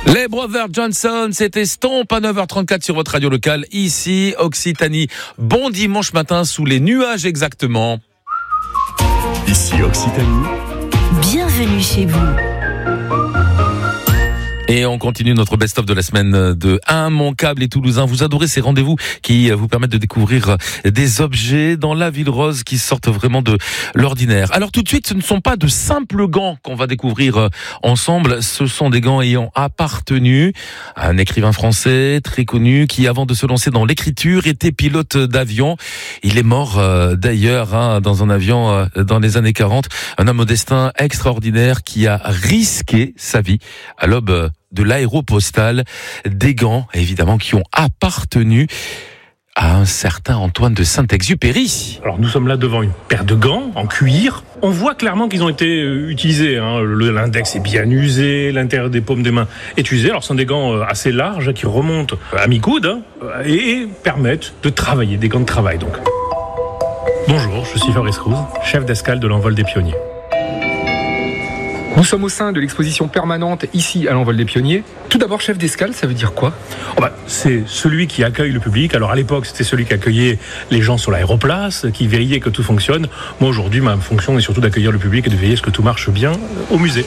Les Brothers Johnson, c'était Stomp à 9h34 sur votre radio locale, ici Occitanie. Bon dimanche matin sous les nuages exactement. Ici Occitanie. Bienvenue chez vous. Et on continue notre best-of de la semaine de Immanquables et Toulousain. Vous adorez ces rendez-vous qui vous permettent de découvrir des objets dans la ville rose qui sortent vraiment de l'ordinaire. Alors tout de suite, ce ne sont pas de simples gants qu'on va découvrir ensemble. Ce sont des gants ayant appartenu à un écrivain français très connu qui, avant de se lancer dans l'écriture, était pilote d'avion. Il est mort d'ailleurs dans un avion dans les années 40. Un homme au destin extraordinaire qui a risqué sa vie à l'aube de l'aéropostale, des gants évidemment qui ont appartenu à un certain Antoine de Saint-Exupéry. Alors nous sommes là devant une paire de gants en cuir. On voit clairement qu'ils ont été utilisés. L'index est bien usé, l'intérieur des paumes des mains est usé. Alors ce sont des gants assez larges qui remontent à mi-coude et permettent de travailler, des gants de travail donc. Bonjour, je suis Fabrice Cruz, chef d'escale de l'Envol des Pionniers. Nous sommes au sein de l'exposition permanente ici à l'Envol des Pionniers. Tout d'abord, chef d'escale, ça veut dire quoi ? C'est celui qui accueille le public. Alors à l'époque, c'était celui qui accueillait les gens sur l'aéroplace, qui veillait que tout fonctionne. Moi aujourd'hui, ma fonction est surtout d'accueillir le public et de veiller à ce que tout marche bien au musée.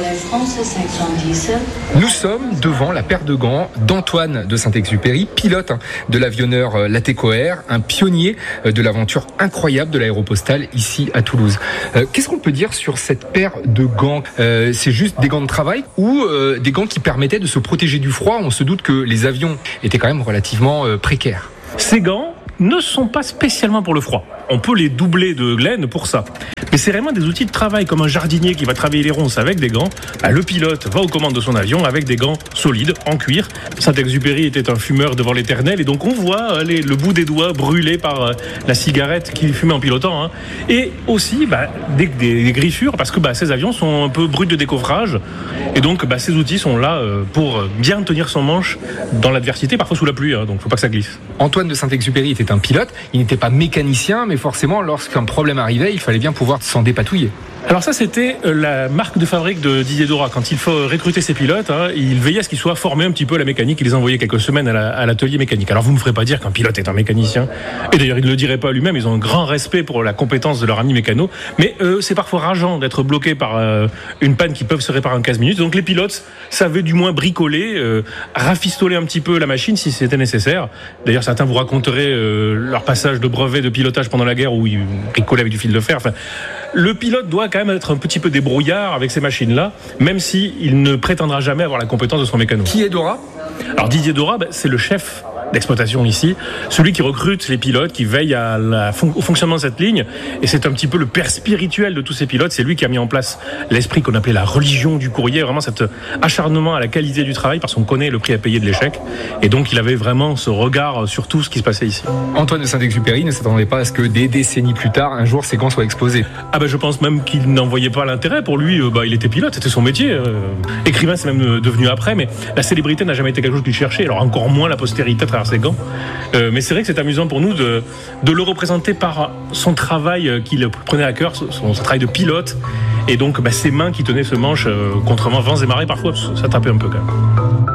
Nous sommes devant la paire de gants d'Antoine de Saint-Exupéry, pilote de l'avionneur Latécoère, un pionnier de l'aventure incroyable de l'aéropostale ici à Toulouse. Qu'est-ce qu'on peut dire sur cette paire de gants ? C'est juste des gants de travail ou des gants qui permettaient de se protéger du froid? On se doute que les avions étaient quand même relativement précaires. Ces gants ne sont pas spécialement pour le froid. On peut les doubler de laine pour ça. Mais c'est vraiment des outils de travail, comme un jardinier qui va travailler les ronces avec des gants. Le pilote va aux commandes de son avion avec des gants solides, en cuir. Saint-Exupéry était un fumeur devant l'éternel, et donc on voit le bout des doigts brûlé par la cigarette qu'il fumait en pilotant. Et aussi des griffures, parce que ces avions sont un peu bruts de décoffrage. Et donc ces outils sont là pour bien tenir son manche dans l'adversité, parfois sous la pluie, donc faut pas que ça glisse. Antoine de Saint-Exupéry était un pilote, il n'était pas mécanicien, mais forcément, lorsqu'un problème arrivait, il fallait bien pouvoir s'en dépatouiller. Alors ça, c'était la marque de fabrique de Didier Dora. Quand il faut recruter ses pilotes, il veillait à ce qu'ils soient formés un petit peu à la mécanique. Il les envoyait quelques semaines à l'atelier mécanique. Alors vous ne me ferez pas dire qu'un pilote est un mécanicien. Et d'ailleurs, il ne le dirait pas lui-même. Ils ont un grand respect pour la compétence de leur ami mécano. Mais c'est parfois rageant d'être bloqué par une panne qui peut se réparer en 15 minutes. Donc les pilotes savaient du moins bricoler, rafistoler un petit peu la machine si c'était nécessaire. D'ailleurs, certains vous raconteraient leur passage de brevet de pilotage pendant la guerre où ils bricolaient avec du fil de fer. Enfin, le pilote doit quand même être un petit peu débrouillard avec ces machines-là, même s'il ne prétendra jamais avoir la compétence de son mécano. Qui est Dora ? Alors Didier Dora, c'est le chef d'exploitation ici, celui qui recrute les pilotes, qui veille au fonctionnement de cette ligne, et c'est un petit peu le père spirituel de tous ces pilotes. C'est lui qui a mis en place l'esprit qu'on appelait la religion du courrier, vraiment cet acharnement à la qualité du travail, parce qu'on connaît le prix à payer de l'échec, et donc il avait vraiment ce regard sur tout ce qui se passait ici. Antoine de Saint-Exupéry ne s'attendait pas à ce que des décennies plus tard, un jour, ces gants soient explosés. Je pense même qu'il n'en voyait pas l'intérêt. Pour lui, il était pilote, c'était son métier. Écrivain, c'est même devenu après, mais la célébrité n'a jamais été quelque chose qu'il cherchait, alors encore moins la postérité à travers ses gants. Mais c'est vrai que c'est amusant pour nous de le représenter par son travail qu'il prenait à cœur, son travail de pilote, et donc ses mains qui tenaient ce manche contre vents et marées parfois, ça tapait un peu quand même.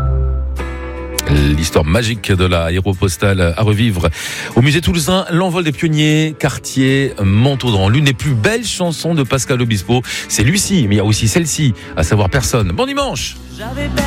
L'histoire magique de l'aéropostale à revivre au musée toulousain, l'Envol des Pionniers, quartier Montaudan. L'une des plus belles chansons de Pascal Obispo, c'est Lucie, mais il y a aussi celle-ci, à savoir Personne. Bon dimanche.